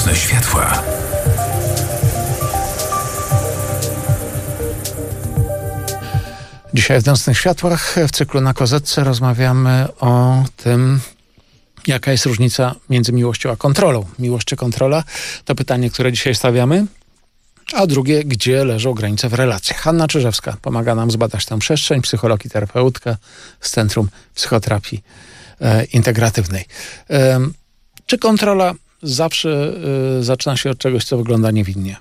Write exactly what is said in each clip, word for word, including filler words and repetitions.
Nocne światła. Dzisiaj w Nocnych Światłach w cyklu Na Kozetce rozmawiamy o tym, jaka jest różnica między miłością a kontrolą. Miłość czy kontrola? To pytanie, które dzisiaj stawiamy. A drugie, gdzie leżą granice w relacjach? Hanna Czyżewska pomaga nam zbadać tę przestrzeń, psycholog i terapeutka z Centrum Psychoterapii e, Integratywnej. E, czy kontrola zawsze e, zaczyna się od czegoś, co wygląda niewinnie?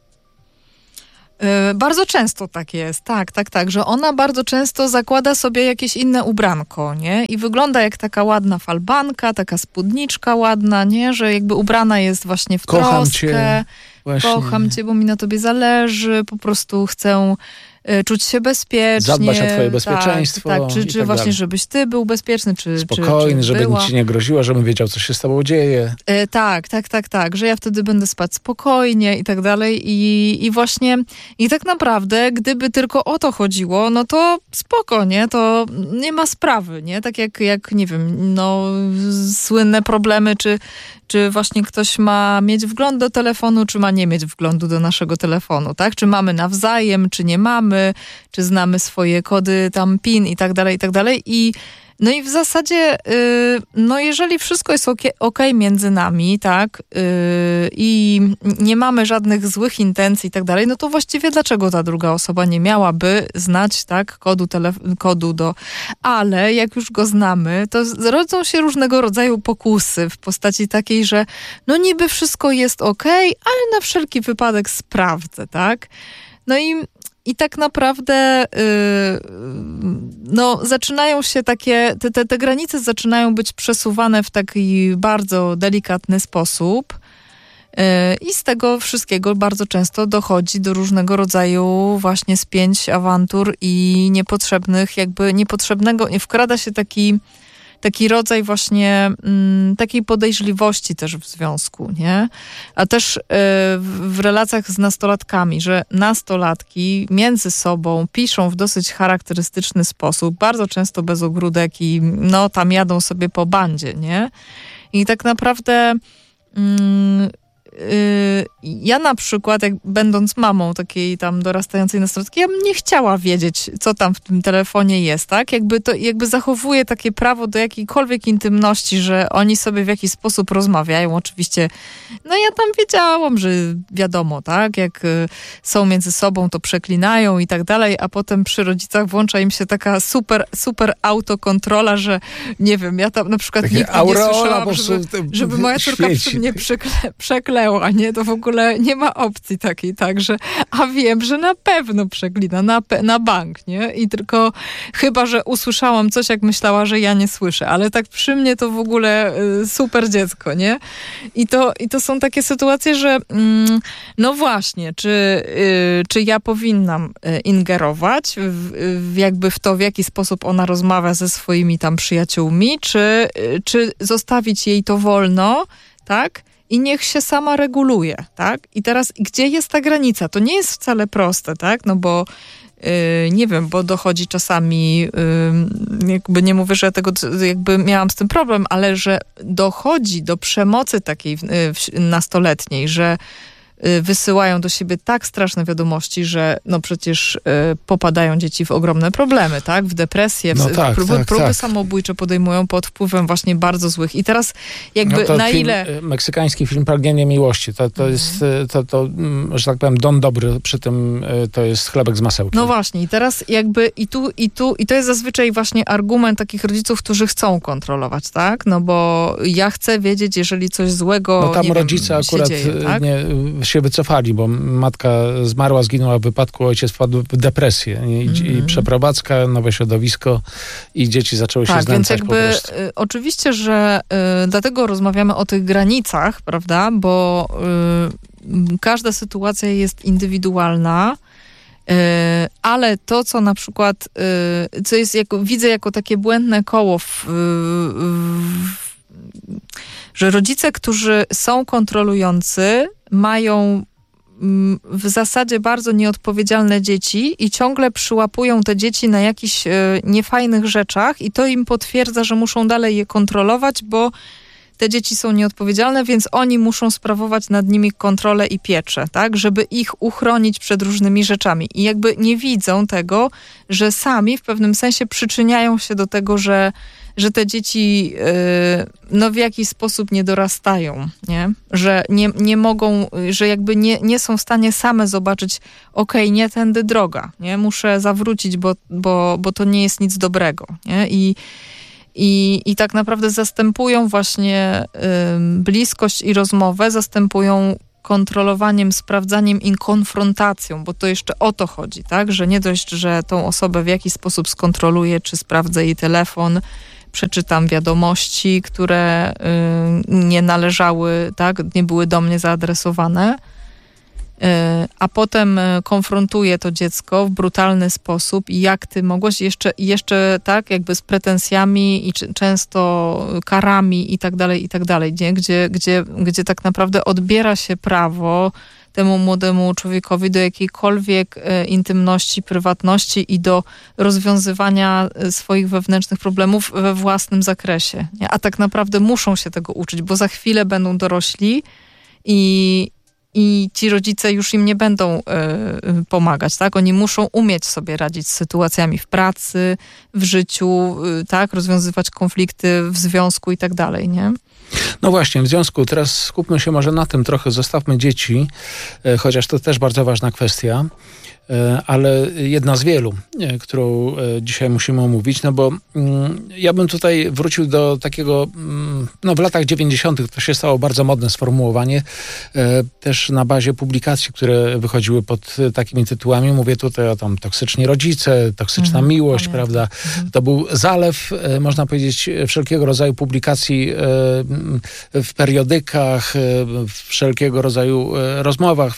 Bardzo często tak jest, tak, tak, tak, że ona bardzo często zakłada sobie jakieś inne ubranko, nie? I wygląda jak taka ładna falbanka, taka spódniczka ładna, nie? Że jakby ubrana jest właśnie w Kocham troskę. cię. Właśnie. Kocham cię, bo mi na tobie zależy, po prostu chcę y, czuć się bezpiecznie. Zadbać o twoje bezpieczeństwo. Tak, tak. Czy, czy tak właśnie, dalej. żebyś ty był bezpieczny, czy spokojny, czy, czy żeby była. nic ci nie groziło, żebym wiedział, co się z tobą dzieje. E, tak, tak, tak, tak, że ja wtedy będę spać spokojnie i tak dalej i, i właśnie, i tak naprawdę, gdyby tylko o to chodziło, no to spoko, nie, to nie ma sprawy, nie, tak jak, jak nie wiem, no słynne problemy, czy, czy właśnie ktoś ma mieć wgląd do telefonu, czy ma nie mieć wglądu do naszego telefonu, tak, czy mamy nawzajem, czy nie mamy, czy znamy swoje kody tam PIN i tak dalej, i tak dalej i no i w zasadzie, yy, no jeżeli wszystko jest okej okay między nami, tak, yy, i nie mamy żadnych złych intencji i tak dalej, no to właściwie dlaczego ta druga osoba nie miałaby znać, tak, kodu, telef- kodu do... Ale jak już go znamy, to rodzą się różnego rodzaju pokusy w postaci takiej, że no niby wszystko jest okej, okay, ale na wszelki wypadek sprawdzę, tak. No i I tak naprawdę yy, no, zaczynają się takie, te, te, te granice zaczynają być przesuwane w taki bardzo delikatny sposób yy, i z tego wszystkiego bardzo często dochodzi do różnego rodzaju właśnie spięć, awantur i niepotrzebnych, jakby niepotrzebnego, nie wkrada się taki taki rodzaj właśnie m, takiej podejrzliwości też w związku, nie? A też y, w, w relacjach z nastolatkami, że nastolatki między sobą piszą w dosyć charakterystyczny sposób, bardzo często bez ogródek i no tam jadą sobie po bandzie, nie? I tak naprawdę mm, ja na przykład, jak będąc mamą takiej tam dorastającej nastolatki, ja bym nie chciała wiedzieć, co tam w tym telefonie jest, tak? Jakby to, jakby zachowuję takie prawo do jakiejkolwiek intymności, że oni sobie w jakiś sposób rozmawiają. Oczywiście, no ja tam wiedziałam, że wiadomo, tak? Jak są między sobą, to przeklinają i tak dalej, a potem przy rodzicach włącza im się taka super, super autokontrola, że nie wiem, ja tam na przykład Takie nigdy aureola, nie słyszałam, po żeby, prostu żeby moja córka świeci. przy mnie przekle, przekle a nie, to w ogóle nie ma opcji takiej, także, a wiem, że na pewno przeklina, na, pe- na bank, nie? I tylko chyba, że usłyszałam coś, jak myślała, że ja nie słyszę, ale tak przy mnie to w ogóle y, super dziecko, nie? I to, i to są takie sytuacje, że mm, no właśnie, czy, y, czy ja powinnam y, ingerować w, w jakby w to, w jaki sposób ona rozmawia ze swoimi tam przyjaciółmi, czy, y, czy zostawić jej to wolno, tak? I niech się sama reguluje, tak? I teraz, gdzie jest ta granica? To nie jest wcale proste, tak? No bo yy, nie wiem, bo dochodzi czasami, yy, jakby nie mówię, że ja tego jakby miałam z tym problem, ale że dochodzi do przemocy takiej yy, nastoletniej, że wysyłają do siebie tak straszne wiadomości, że no przecież y, popadają dzieci w ogromne problemy, tak? W depresję, w, no tak, próby, tak, próby tak. samobójcze podejmują pod wpływem właśnie bardzo złych. I teraz jakby no to na film, ile... meksykański film Pragnienie Miłości, to, to mm. jest, to, to, że tak powiem, Don Dobry, przy tym to jest chlebek z masełkiem. No właśnie, i teraz jakby i tu, i tu, i to jest zazwyczaj właśnie argument takich rodziców, którzy chcą kontrolować, tak? No bo ja chcę wiedzieć, jeżeli coś złego, no tam nie rodzice wiem, akurat się dzieje, tak? nie, się wycofali, bo matka zmarła, zginęła w wypadku, ojciec wpadł w depresję i, mm. i przeprowadzka, nowe środowisko i dzieci zaczęły się tak, znęcać więc po jakby prostu. y, oczywiście, że y, dlatego rozmawiamy o tych granicach, prawda, bo y, każda sytuacja jest indywidualna, y, ale to, co na przykład, y, co jest jako, widzę jako takie błędne koło w, w że rodzice, którzy są kontrolujący, mają w zasadzie bardzo nieodpowiedzialne dzieci i ciągle przyłapują te dzieci na jakichś e, niefajnych rzeczach i to im potwierdza, że muszą dalej je kontrolować, bo te dzieci są nieodpowiedzialne, więc oni muszą sprawować nad nimi kontrolę i pieczę, tak, żeby ich uchronić przed różnymi rzeczami. I jakby nie widzą tego, że sami w pewnym sensie przyczyniają się do tego, że że te dzieci yy, no w jakiś sposób nie dorastają, nie? Że nie, nie mogą, że jakby nie, nie są w stanie same zobaczyć, okej, okay, nie tędy droga, nie? Muszę zawrócić, bo, bo, bo to nie jest nic dobrego, nie? I, i, i tak naprawdę zastępują właśnie yy, bliskość i rozmowę, zastępują kontrolowaniem, sprawdzaniem i konfrontacją, bo to jeszcze o to chodzi, tak? Że nie dość, że tą osobę w jakiś sposób skontroluję, czy sprawdzę jej telefon, przeczytam wiadomości, które y, nie należały, tak, nie były do mnie zaadresowane, y, a potem konfrontuję to dziecko w brutalny sposób i jak ty mogłeś, jeszcze, jeszcze tak, jakby z pretensjami i czy, często karami i tak dalej, i tak dalej, nie? Gdzie, gdzie, gdzie tak naprawdę odbiera się prawo temu młodemu człowiekowi do jakiejkolwiek e, intymności, prywatności i do rozwiązywania e, swoich wewnętrznych problemów we własnym zakresie. Nie? A tak naprawdę muszą się tego uczyć, bo za chwilę będą dorośli i, i ci rodzice już im nie będą e, pomagać, tak? Oni muszą umieć sobie radzić z sytuacjami w pracy, w życiu, e, tak? Rozwiązywać konflikty w związku i tak dalej, nie? No właśnie, w związku, teraz skupmy się może na tym trochę, zostawmy dzieci, chociaż to też bardzo ważna kwestia, ale jedna z wielu, którą dzisiaj musimy omówić, no bo ja bym tutaj wrócił do takiego, no w latach dziewięćdziesiątych to się stało bardzo modne sformułowanie, też na bazie publikacji, które wychodziły pod takimi tytułami, mówię tutaj o tam toksyczni rodzice, toksyczna mm, miłość, pamiętam. Prawda? Mm. To był zalew, można powiedzieć, wszelkiego rodzaju publikacji w periodykach, w wszelkiego rodzaju rozmowach,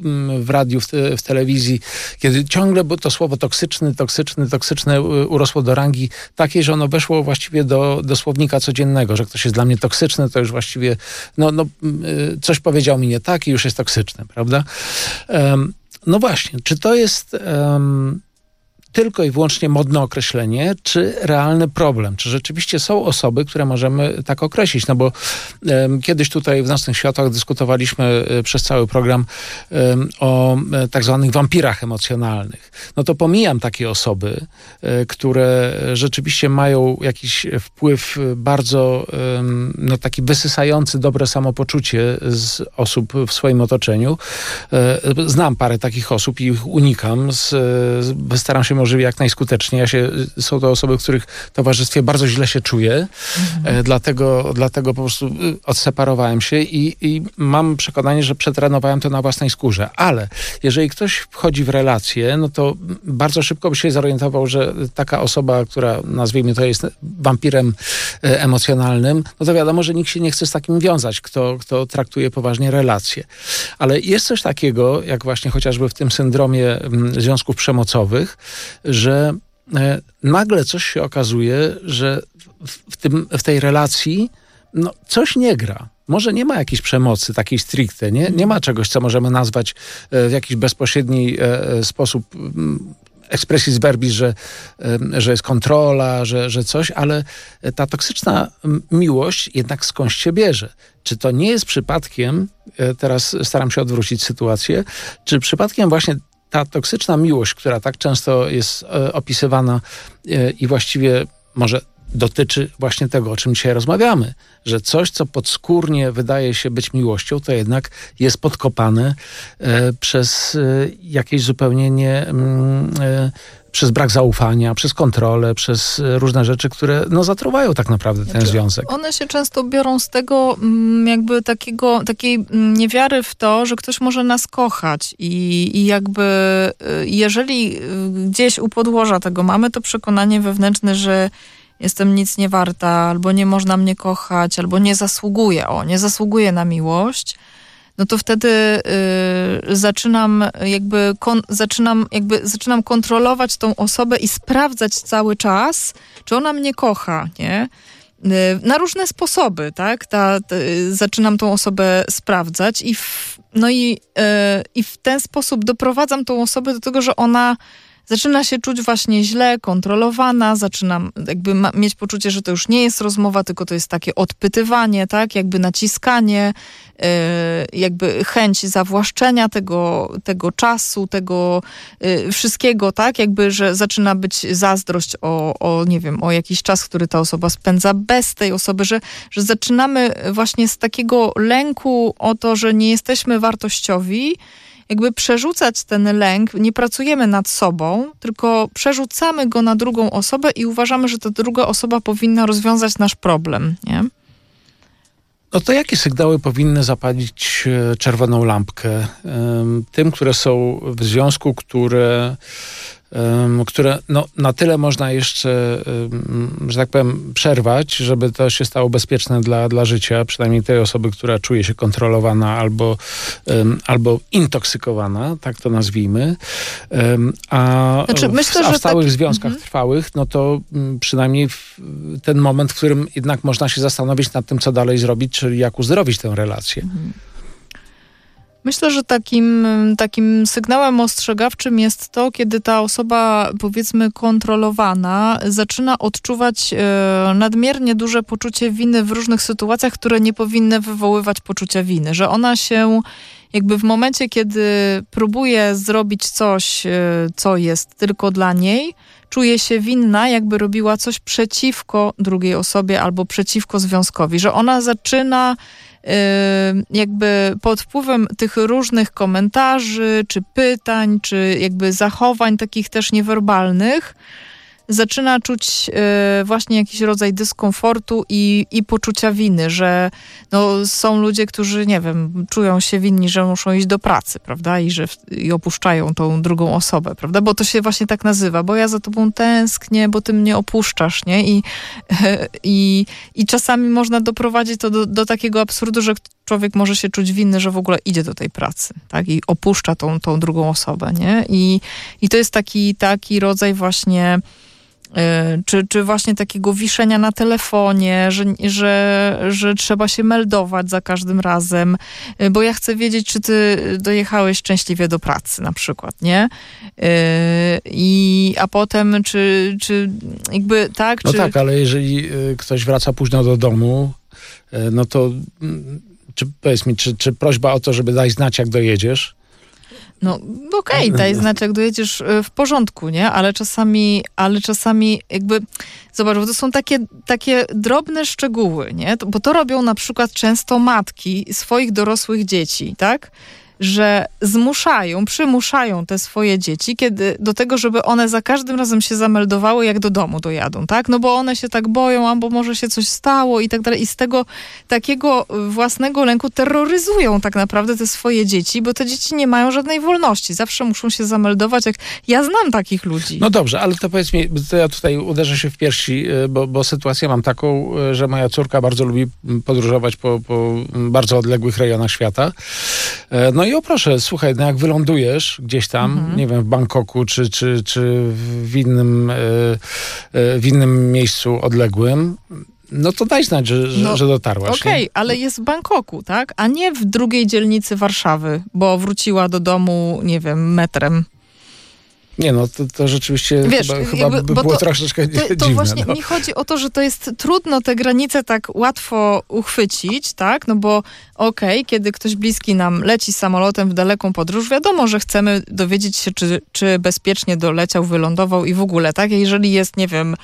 w radiu, w, te, w telewizji, kiedy ciągle bo to słowo toksyczny, toksyczny, toksyczne urosło do rangi takiej, że ono weszło właściwie do, do słownika codziennego, że ktoś jest dla mnie toksyczny, to już właściwie no, no, coś powiedział mi nie tak i już jest toksyczny, prawda? Um, no właśnie, czy to jest um, tylko i wyłącznie modne określenie, czy realny problem? Czy rzeczywiście są osoby, które możemy tak określić? No bo um, kiedyś tutaj w Nocnych Światłach dyskutowaliśmy um, przez cały program um, o um, tak zwanych wampirach emocjonalnych. No to pomijam takie osoby, um, które rzeczywiście mają jakiś wpływ bardzo um, no taki wysysający dobre samopoczucie z osób w swoim otoczeniu. Um, znam parę takich osób i ich unikam. Z, z, staram się może jak najskuteczniej. Ja się, są to osoby, w których towarzystwie bardzo źle się czuję, mhm. e, dlatego, dlatego po prostu odseparowałem się i, i mam przekonanie, że przetrenowałem to na własnej skórze. Ale jeżeli ktoś wchodzi w relację, no to bardzo szybko by się zorientował, że taka osoba, która nazwijmy to jest wampirem e, emocjonalnym, no to wiadomo, że nikt się nie chce z takim wiązać, kto, kto traktuje poważnie relacje. Ale jest coś takiego, jak właśnie chociażby w tym syndromie m, związków przemocowych, że e, nagle coś się okazuje, że w, w, tym, w tej relacji no, coś nie gra. Może nie ma jakiejś przemocy takiej stricte, nie, nie ma czegoś, co możemy nazwać e, w jakiś bezpośredni e, sposób m, expressis verbis, że, e, że jest kontrola, że, że coś, ale ta toksyczna miłość jednak skądś się bierze. Czy to nie jest przypadkiem, e, teraz staram się odwrócić sytuację, czy przypadkiem właśnie ta toksyczna miłość, która tak często jest e, opisywana e, i właściwie może dotyczy właśnie tego, o czym dzisiaj rozmawiamy, że coś, co podskórnie wydaje się być miłością, to jednak jest podkopane e, przez e, jakieś zupełnie nie... Mm, e, przez brak zaufania, przez kontrolę, przez różne rzeczy, które no, zatruwają tak naprawdę ten znaczy, związek. One się często biorą z tego jakby takiego, takiej niewiary w to, że ktoś może nas kochać i, i jakby jeżeli gdzieś u podłoża tego mamy to przekonanie wewnętrzne, że jestem nic nie warta, albo nie można mnie kochać, albo nie zasługuję, o, nie zasługuję na miłość, no to wtedy y, zaczynam jakby kon, zaczynam jakby zaczynam kontrolować tą osobę i sprawdzać cały czas, czy ona mnie kocha, nie? Y, na różne sposoby, tak? Ta, ta, zaczynam tą osobę sprawdzać i w, no i, y, i w ten sposób doprowadzam tą osobę do tego, że ona zaczyna się czuć właśnie źle, kontrolowana, zaczyna jakby ma, mieć poczucie, że to już nie jest rozmowa, tylko to jest takie odpytywanie, tak, jakby naciskanie, yy, jakby chęć zawłaszczenia tego, tego czasu, tego yy, wszystkiego, tak, jakby, że zaczyna być zazdrość o, o, nie wiem, o jakiś czas, który ta osoba spędza bez tej osoby, że, że zaczynamy właśnie z takiego lęku o to, że nie jesteśmy wartościowi, jakby przerzucać ten lęk, nie pracujemy nad sobą, tylko przerzucamy go na drugą osobę i uważamy, że ta druga osoba powinna rozwiązać nasz problem, nie? No to jakie sygnały powinny zapalić czerwoną lampkę? Tym, które są w związku, które, które no, na tyle można jeszcze, że tak powiem, przerwać, żeby to się stało bezpieczne dla, dla życia, przynajmniej tej osoby, która czuje się kontrolowana albo, albo intoksykowana, tak to nazwijmy. A, znaczy, myślę, w, a w że stałych taki... związkach mhm. trwałych, no to przynajmniej ten moment, w którym jednak można się zastanowić nad tym, co dalej zrobić, czyli jak uzdrowić tę relację. Mhm. Myślę, że takim, takim sygnałem ostrzegawczym jest to, kiedy ta osoba, powiedzmy, kontrolowana zaczyna odczuwać e, nadmiernie duże poczucie winy w różnych sytuacjach, które nie powinny wywoływać poczucia winy. Że ona się jakby w momencie, kiedy próbuje zrobić coś, e, co jest tylko dla niej, czuje się winna, jakby robiła coś przeciwko drugiej osobie albo przeciwko związkowi. Że ona zaczyna jakby pod wpływem tych różnych komentarzy, czy pytań, czy jakby zachowań takich też niewerbalnych, zaczyna czuć y, właśnie jakiś rodzaj dyskomfortu i, i poczucia winy, że no, są ludzie, którzy, nie wiem, czują się winni, że muszą iść do pracy, prawda, i że w, i opuszczają tą drugą osobę, prawda, bo to się właśnie tak nazywa, bo ja za tobą tęsknię, bo ty mnie opuszczasz, nie, i, i, i czasami można doprowadzić to do, do takiego absurdu, że człowiek może się czuć winny, że w ogóle idzie do tej pracy, tak, i opuszcza tą, tą drugą osobę, nie, i, i to jest taki, taki rodzaj właśnie Czy, czy właśnie takiego wiszenia na telefonie, że, że, że trzeba się meldować za każdym razem, bo ja chcę wiedzieć, czy ty dojechałeś szczęśliwie do pracy na przykład, nie? I, a potem, czy, czy jakby tak... No czy... tak, ale jeżeli ktoś wraca późno do domu, no to czy, powiedz mi, czy, czy prośba o to, żeby dać znać, jak dojedziesz? No okej, okay, daj znać, jak dojedziesz w porządku, nie? Ale czasami, ale czasami jakby, zobacz, bo to są takie, takie drobne szczegóły, nie? Bo to robią na przykład często matki swoich dorosłych dzieci, tak? Że zmuszają, przymuszają te swoje dzieci kiedy, do tego, żeby one za każdym razem się zameldowały, jak do domu dojadą, tak? No bo one się tak boją, albo może się coś stało i tak dalej. I z tego takiego własnego lęku terroryzują tak naprawdę te swoje dzieci, bo te dzieci nie mają żadnej wolności. Zawsze muszą się zameldować. Jak... Ja znam takich ludzi. No dobrze, ale to powiedz mi, to ja tutaj uderzę się w piersi, bo, bo sytuację mam taką, że moja córka bardzo lubi podróżować po, po bardzo odległych rejonach świata. No i o proszę, słuchaj, no jak wylądujesz gdzieś tam, mhm. nie wiem, w Bangkoku, czy, czy, czy w innym, w innym miejscu odległym, no to daj znać, że, że, no, że dotarłaś. Okej, okay, ale jest w Bangkoku, tak? A nie w drugiej dzielnicy Warszawy, bo wróciła do domu, nie wiem, metrem. Nie no, to, to rzeczywiście Wiesz, chyba, jakby, chyba by było to, troszeczkę to, to dziwne. właśnie no. mi chodzi o to, że to jest trudno te granice tak łatwo uchwycić, tak? No bo okej, okay, kiedy ktoś bliski nam leci samolotem w daleką podróż, wiadomo, że chcemy dowiedzieć się, czy, czy bezpiecznie doleciał, wylądował i w ogóle, tak? Jeżeli jest, nie wiem,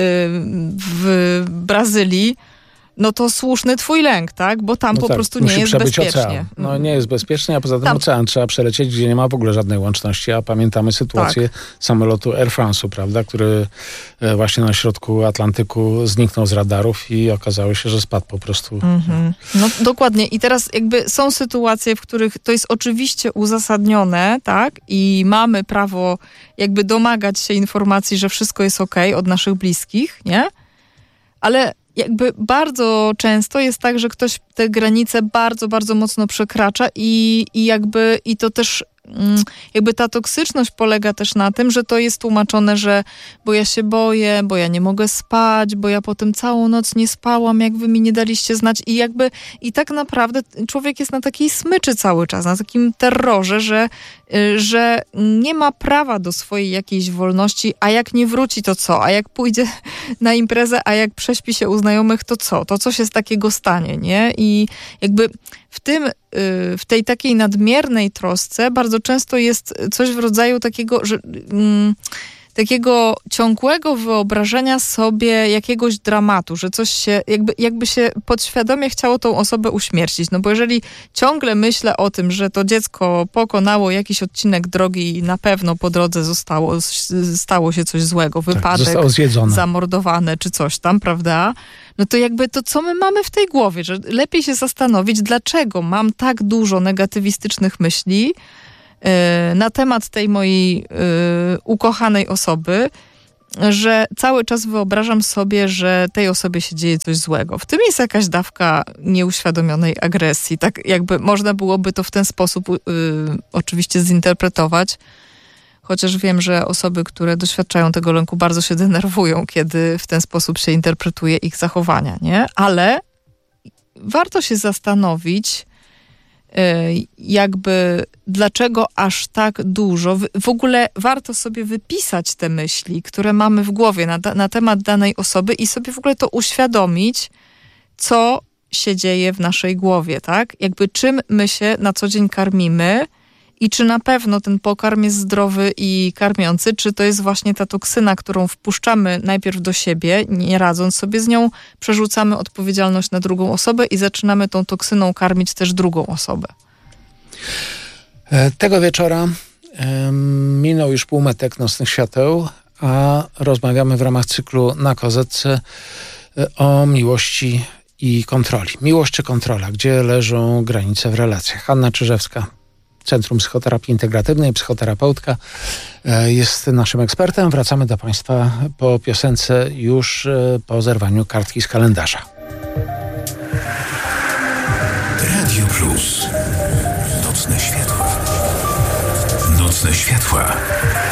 w Brazylii, no to słuszny twój lęk, tak? Bo tam no po tak, prostu nie jest bezpiecznie. Ocean. No nie jest bezpiecznie, a poza tym tam. ocean trzeba przelecieć, gdzie nie ma w ogóle żadnej łączności, a pamiętamy sytuację tak. samolotu Air France'u, prawda, który właśnie na środku Atlantyku zniknął z radarów i okazało się, że spadł po prostu. Mm-hmm. No dokładnie. I teraz jakby są sytuacje, w których to jest oczywiście uzasadnione, tak? I mamy prawo jakby domagać się informacji, że wszystko jest okej od naszych bliskich, nie? Ale jakby bardzo często jest tak, że ktoś te granice bardzo, bardzo mocno przekracza i, i jakby i to też jakby ta toksyczność polega też na tym, że to jest tłumaczone, że bo ja się boję, bo ja nie mogę spać, bo ja potem całą noc nie spałam, jak wy mi nie daliście znać i jakby i tak naprawdę człowiek jest na takiej smyczy cały czas, na takim terrorze, że że nie ma prawa do swojej jakiejś wolności, a jak nie wróci, to co? A jak pójdzie na imprezę, a jak prześpi się u znajomych, to co? To co się z takiego stanie, nie? I jakby w tym, w tej takiej nadmiernej trosce bardzo często jest coś w rodzaju takiego, że... Mm, takiego ciągłego wyobrażenia sobie jakiegoś dramatu, że coś się, jakby, jakby się podświadomie chciało tą osobę uśmiercić. No bo jeżeli ciągle myślę o tym, że to dziecko pokonało jakiś odcinek drogi i na pewno po drodze zostało, stało się coś złego, wypadek, tak, zostało zjedzone, zamordowane czy coś tam, prawda? No to jakby to, co my mamy w tej głowie, że lepiej się zastanowić, dlaczego mam tak dużo negatywistycznych myśli na temat tej mojej y, ukochanej osoby, że cały czas wyobrażam sobie, że tej osobie się dzieje coś złego. W tym jest jakaś dawka nieuświadomionej agresji. Tak jakby można byłoby to w ten sposób y, oczywiście zinterpretować, chociaż wiem, że osoby, które doświadczają tego lęku, bardzo się denerwują, kiedy w ten sposób się interpretuje ich zachowania, nie? Ale warto się zastanowić, jakby dlaczego aż tak dużo. W ogóle warto sobie wypisać te myśli, które mamy w głowie na, na temat danej osoby i sobie w ogóle to uświadomić, co się dzieje w naszej głowie, tak? Jakby czym my się na co dzień karmimy i czy na pewno ten pokarm jest zdrowy i karmiący, czy to jest właśnie ta toksyna, którą wpuszczamy najpierw do siebie, nie radząc sobie z nią, przerzucamy odpowiedzialność na drugą osobę i zaczynamy tą toksyną karmić też drugą osobę. Tego wieczora um, minął już półmetek nocnych świateł, a rozmawiamy w ramach cyklu Na Kozetce o miłości i kontroli. Miłość czy kontrola? Gdzie leżą granice w relacjach? Anna Czyżewska, Centrum Psychoterapii Integratywnej, psychoterapeutka, jest naszym ekspertem. Wracamy do Państwa po piosence, już po zerwaniu kartki z kalendarza. Radio Plus. Nocne światła. Nocne światła.